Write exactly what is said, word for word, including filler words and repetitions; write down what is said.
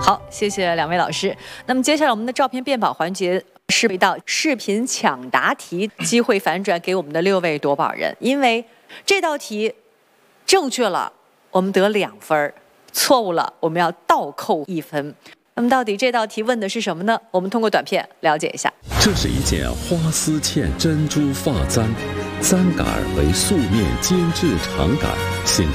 好，谢谢两位老师。那么接下来我们的照片辨宝环节是一道视频抢答题，机会反转给我们的六位夺宝人，因为这道题正确了，我们得两分；错误了，我们要倒扣一分。那么到底这道题问的是什么呢？我们通过短片了解一下。 这是一件花丝嵌珍珠发簪，簪杆为素面精致长杆，形